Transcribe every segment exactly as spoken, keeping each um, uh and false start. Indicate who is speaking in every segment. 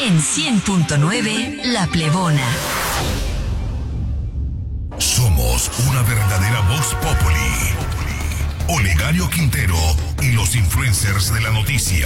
Speaker 1: En cien punto nueve, La Plebona.
Speaker 2: Somos una verdadera voz populi. Olegario Quintero y los influencers de la noticia.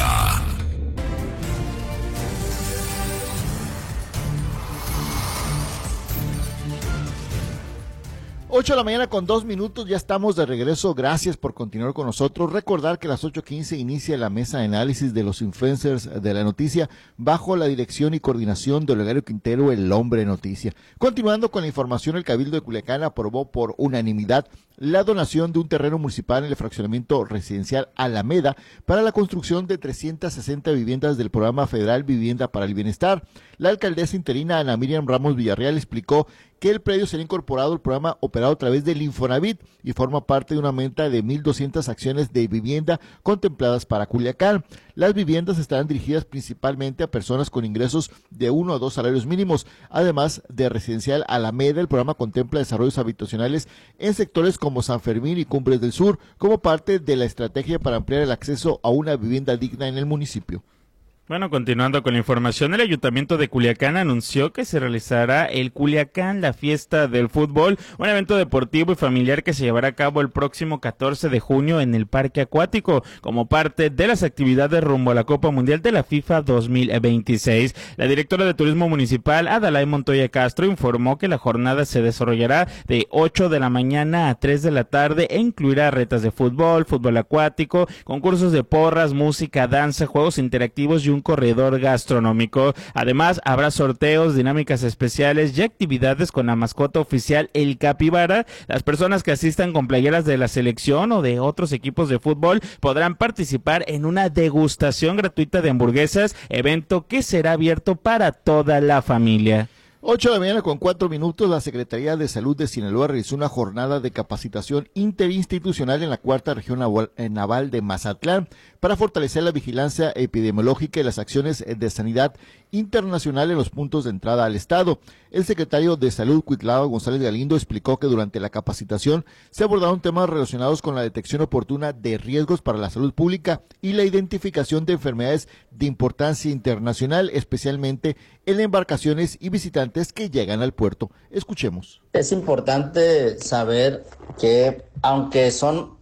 Speaker 3: ocho de la mañana con dos minutos, ya estamos de regreso. Gracias por continuar con nosotros. Recordar que a las ocho quince inicia la mesa de análisis de los influencers de la noticia bajo la dirección y coordinación de Olegario Quintero, el hombre noticia. Continuando con la información, el Cabildo de Culiacán aprobó por unanimidad la donación de un terreno municipal en el fraccionamiento residencial Alameda para la construcción de trescientas sesenta viviendas del programa federal Vivienda para el Bienestar. La alcaldesa interina Ana Miriam Ramos Villarreal explicó que el predio será incorporado al programa operado a través del Infonavit y forma parte de una venta de mil doscientas acciones de vivienda contempladas para Culiacán. Las viviendas estarán dirigidas principalmente a personas con ingresos de uno a dos salarios mínimos. Además de residencial Alameda, el programa contempla desarrollos habitacionales en sectores como San Fermín y Cumbres del Sur, como parte de la estrategia para ampliar el acceso a una vivienda digna en el municipio.
Speaker 4: Bueno, continuando con la información, el Ayuntamiento de Culiacán anunció que se realizará el Culiacán, la fiesta del fútbol, un evento deportivo y familiar que se llevará a cabo el próximo catorce de junio en el Parque Acuático, como parte de las actividades rumbo a la Copa Mundial de la FIFA dos mil veintiséis. La directora de Turismo Municipal, Adalay Montoya Castro, informó que la jornada se desarrollará de ocho de la mañana a tres de la tarde e incluirá retas de fútbol, fútbol acuático, concursos de porras, música, danza, juegos interactivos y un un corredor gastronómico. Además, habrá sorteos, dinámicas especiales y actividades con la mascota oficial, el capibara. Las personas que asistan con playeras de la selección o de otros equipos de fútbol podrán participar en una degustación gratuita de hamburguesas, evento que será abierto para toda la familia.
Speaker 3: ocho de la mañana con cuatro minutos, la Secretaría de Salud de Sinaloa realizó una jornada de capacitación interinstitucional en la cuarta región naval de Mazatlán para fortalecer la vigilancia epidemiológica y las acciones de sanidad internacional en los puntos de entrada al estado. El secretario de Salud, Cuitlao González Galindo, explicó que durante la capacitación se abordaron temas relacionados con la detección oportuna de riesgos para la salud pública y la identificación de enfermedades de importancia internacional, especialmente en embarcaciones y visitantes que llegan al puerto. Escuchemos.
Speaker 5: Es importante saber que aunque son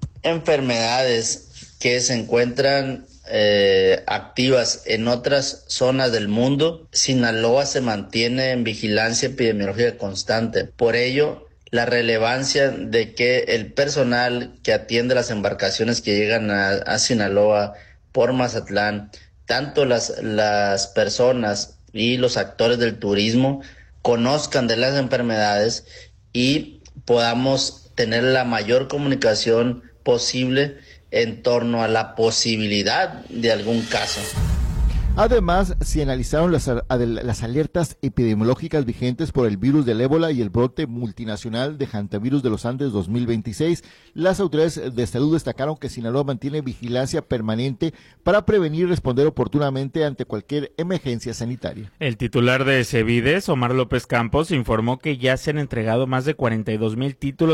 Speaker 5: enfermedades que se encuentran eh, activas en otras zonas del mundo, Sinaloa se mantiene en vigilancia epidemiológica constante. Por ello, la relevancia de que el personal que atiende las embarcaciones que llegan a, a Sinaloa por Mazatlán, tanto las, las personas y los actores del turismo conozcan de las enfermedades y podamos tener la mayor comunicación posible en torno a la posibilidad de algún caso.
Speaker 3: Además, se analizaron las, las alertas epidemiológicas vigentes por el virus del ébola y el brote multinacional de hantavirus de los Andes dos mil veintiséis. Las autoridades de salud destacaron que Sinaloa mantiene vigilancia permanente para prevenir y responder oportunamente ante cualquier emergencia sanitaria.
Speaker 4: El titular de CEVIDES, Omar López Campos, informó que ya se han entregado más de cuarenta y dos mil títulos